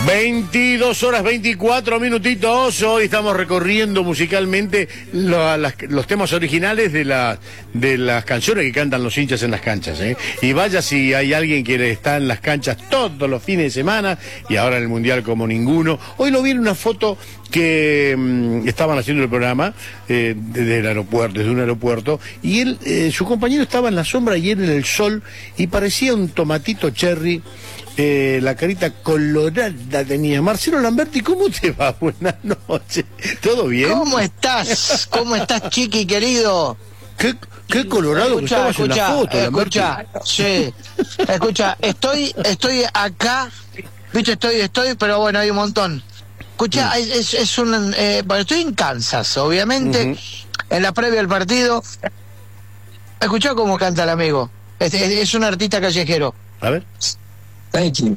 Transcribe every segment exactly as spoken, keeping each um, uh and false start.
veintidós horas veinticuatro minutitos. Hoy estamos recorriendo musicalmente lo, las, los temas originales de, la, de las canciones que cantan los hinchas en las canchas, ¿eh? Y vaya si hay alguien que está en las canchas todos los fines de semana y ahora en el Mundial como ninguno. Hoy lo vi en una foto que mmm, estaban haciendo el programa eh, desde el aeropuerto, desde un aeropuerto, y él, eh, su compañero estaba en la sombra y él en el sol y parecía un tomatito cherry. Eh, la carita colorada tenía. Marcelo Lamberti, ¿cómo te va? Buenas noches. ¿Todo bien? ¿Cómo estás? ¿Cómo estás, chiqui querido? Qué, qué colorado escucha, que estabas escucha, en la foto, escucha, Lamberti. Sí. Escucha, estoy, estoy acá, viste, estoy, estoy, pero bueno, hay un montón. Escucha, mm. es, es un, eh, bueno, estoy en Kansas, obviamente, uh-huh. en la previa del partido. Escucha cómo canta el amigo. Es, es, es un artista callejero. A ver. Thank you.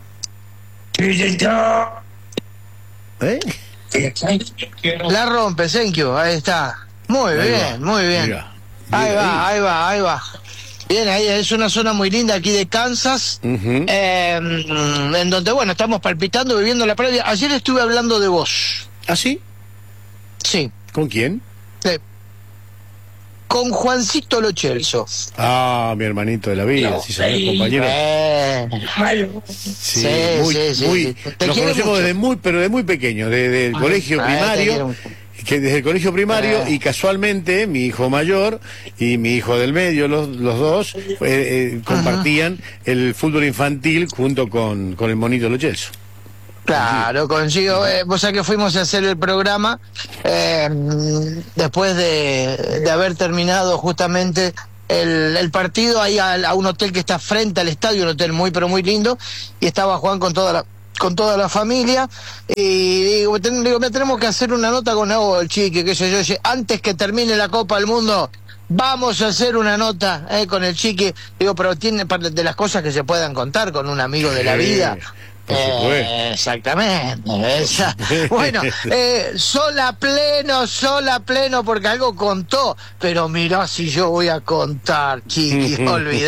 ¿Eh? La rompe, thank you, ahí está. Muy ahí bien, va. muy bien. Mira, mira, ahí va, ahí. ahí va, ahí va. Bien, ahí es una zona muy linda aquí de Kansas, uh-huh. eh, en donde, bueno, estamos palpitando, viviendo la previa. Ayer estuve hablando de vos. ¿Ah, sí? Sí. ¿Con quién? Eh, con Juancito Lo Celso. Ah, mi hermanito de la vida, no, sí, sabés, compañero. Eh, sí, sí, muy, sí, sí, muy, sí. Nos conocemos mucho. desde muy, pero de muy pequeño, desde el ah, colegio ah, primario, que desde el colegio primario, ah. y casualmente mi hijo mayor y mi hijo del medio, los, los dos, eh, eh, compartían uh-huh. el fútbol infantil junto con, con el monito Lo Celso. Claro, consigo. Eh, vos sabés que fuimos a hacer el programa eh, después de, de haber terminado justamente el, el partido ahí a, a un hotel que está frente al estadio, un hotel muy pero muy lindo, y estaba Juan con toda la con toda la familia, y digo, ten, digo me tenemos que hacer una nota con oh, el chique, qué sé yo, antes que termine la Copa del Mundo. Vamos a hacer una nota eh, con el chique. Digo, pero tiene parte de las cosas que se puedan contar con un amigo de la vida. Eh, exactamente. Esa. Bueno, eh, sola pleno, sola pleno, porque algo contó. Pero mirá si yo voy a contar, chiqui,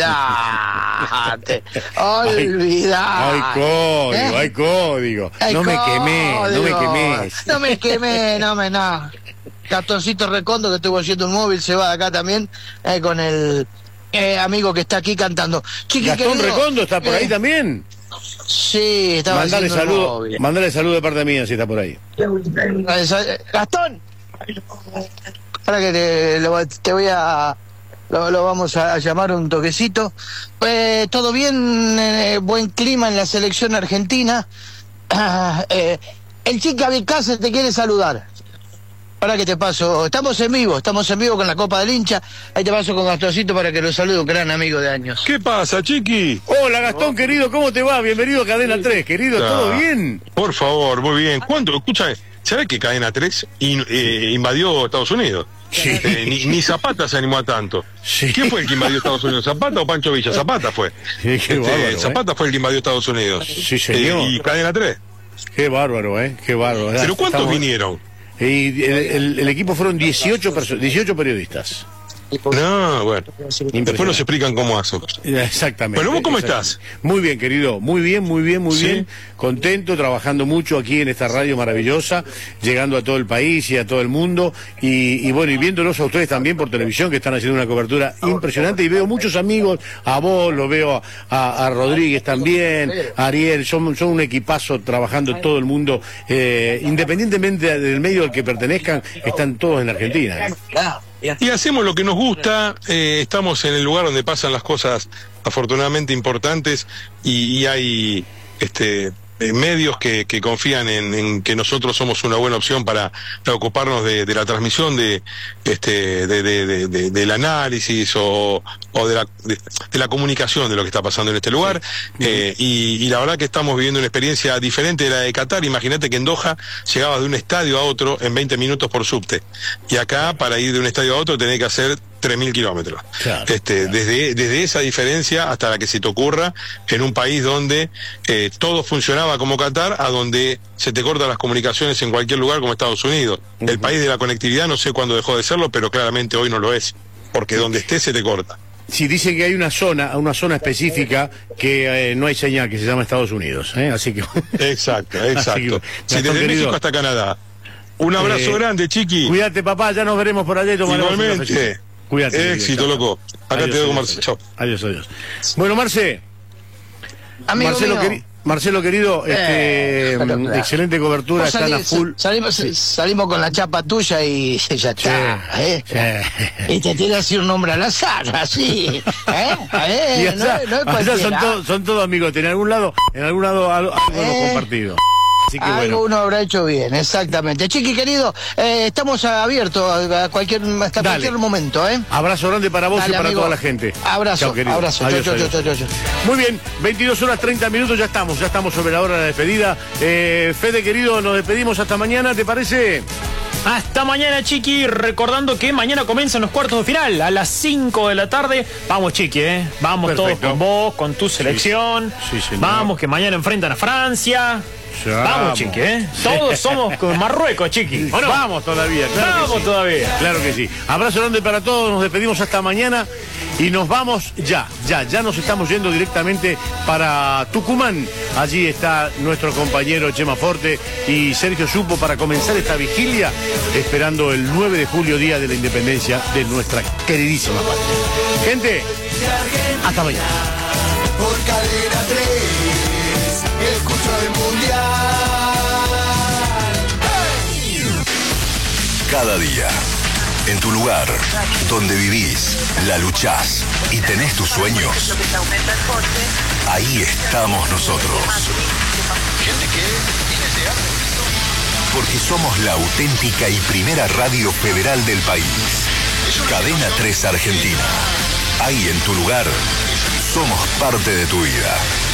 olvidate. Olvidate. Hay código, ¿eh? hay código. Hay no código. me quemé, no me quemé. No me quemé, no me no. Gastoncito Recondo, que estuvo haciendo un móvil, se va de acá también, eh, con el eh, amigo que está aquí cantando. Chiqui, Gastón querido, Recondo está por eh, ahí también. Sí, estaba mandale haciendo saludo, un móvil. Mandale saludo de parte mía si está por ahí. Gastón, ahora que te, lo, te voy a lo, lo vamos a llamar un toquecito. Eh, todo bien, eh, buen clima en la selección argentina. Ah, eh, el chico Abicácer te quiere saludar. Ahora que te paso, estamos en vivo, estamos en vivo con la Copa del Hincha. Ahí te paso con Gastoncito para que lo salude, un gran amigo de años. ¿Qué pasa, chiqui? Hola, Gastón, querido, ¿cómo te va? Bienvenido a Cadena tres, querido, ¿todo bien? Por favor, muy bien. ¿Cuánto? Escucha, ¿sabes que Cadena tres in, eh, invadió Estados Unidos? Sí. Eh, ni, ni Zapata se animó a tanto. Sí. ¿Quién fue el que invadió Estados Unidos? ¿Zapata o Pancho Villa? Zapata fue. Sí, qué bárbaro, este, ¿eh? Zapata fue el que invadió Estados Unidos. Sí, señor. Eh, y Cadena tres. Qué bárbaro, ¿eh? Qué bárbaro. ¿Pero cuántos Estamos... vinieron? Y el, el, el equipo fueron dieciocho, dieciocho periodistas. No, bueno. Después nos explican cómo hacen. Exactamente. Pero vos, ¿cómo exactamente. estás? Muy bien, querido. Muy bien, muy bien, muy ¿Sí? bien. Contento, trabajando mucho aquí en esta radio maravillosa, llegando a todo el país y a todo el mundo. Y, y bueno, y viéndolos a ustedes también por televisión, que están haciendo una cobertura impresionante. Y veo muchos amigos, a vos, lo veo a, a, a Rodríguez también, a Ariel. Son, son un equipazo trabajando todo el mundo. Eh, independientemente del medio al que pertenezcan, están todos en la Argentina. ¿eh? Y hacemos lo que nos gusta, eh, estamos en el lugar donde pasan las cosas afortunadamente importantes y, y hay este eh, medios que, que confían en, en que nosotros somos una buena opción para, para ocuparnos de, de la transmisión de este de, de, de, de, del análisis o, o de, la, de, de la comunicación de lo que está pasando en este lugar. Sí. eh, y, y la verdad que estamos viviendo una experiencia diferente de la de Qatar. Imagínate que en Doha llegabas de un estadio a otro en veinte minutos por subte, y acá para ir de un estadio a otro tenés que hacer tres mil kilómetros. Claro, este, claro. Desde, desde esa diferencia hasta la que se te ocurra en un país donde eh, todo funcionaba como Qatar, a donde se te cortan las comunicaciones en cualquier lugar como Estados Unidos. Uh-huh. El país de la conectividad, no sé cuándo dejó de serlo, pero claramente hoy no lo es, porque donde estés se te corta. Sí, dice que hay una zona, una zona específica que eh, no hay señal, que se llama Estados Unidos, ¿eh? Así que... Exacto, exacto. Así que, sí, Gastón, desde querido, México hasta Canadá. Un abrazo eh, grande, Chiqui. Cuídate, papá, ya nos veremos por allá y tomaremos un Igualmente. cafecito. Cuídate. Éxito, querido. loco. Acá Adiós, te veo con adiós, Marce. Chao. Adiós, adiós. Bueno, Marce. Amigo Marcelo, mío. queri- Marcelo querido, Eh, este, pero mm, claro. excelente cobertura, Vos están a salí- full. Salimos, salimos con la chapa tuya y ya está. ¿eh? Sí. Y te tiras así un nombre al azar, así. ¿eh? ¿Eh? Y allá, no, no es allá son cualquiera. todos son todos amigos, en algún lado, en algún lado algo, algo hemos Eh. compartido. Así que Algo bueno. uno habrá hecho bien, exactamente. Chiqui, querido, eh, estamos abiertos a, a cualquier, hasta Dale. cualquier momento, ¿eh? Abrazo grande para vos Dale, y para amigo. toda la gente. Abrazo, Chao, querido. abrazo. Adiós, Chau, chau, adiós. chau, chau, chau. Muy bien, veintidós horas treinta minutos, ya estamos, ya estamos sobre la hora de la despedida. Eh, Fede, querido, nos despedimos hasta mañana, ¿te parece? Hasta mañana, Chiqui. Recordando que mañana comienzan los cuartos de final a las cinco de la tarde. Vamos, Chiqui, ¿eh? Vamos Perfecto. todos con vos, con tu selección. Sí, señor. Vamos, que mañana enfrentan a Francia. Ya, Vamos, vamos. Chiqui, ¿eh? Todos somos con Marruecos, Chiqui. ¿O no? Vamos todavía, claro. Vamos que sí. todavía. Claro que sí. Abrazo grande para todos, nos despedimos hasta mañana y nos vamos ya, ya, ya nos estamos yendo directamente para Tucumán. Allí está nuestro compañero Chema Forte y Sergio Supo para comenzar esta vigilia, esperando el nueve de julio, Día de la Independencia de nuestra queridísima patria. Gente, hasta mañana. Por Cadena tres, escucho el mundial. Cada día, en tu lugar, donde vivís, la luchás y tenés tus sueños, ahí estamos nosotros. Porque somos la auténtica y primera radio federal del país. Cadena tres Argentina. Ahí en tu lugar, somos parte de tu vida.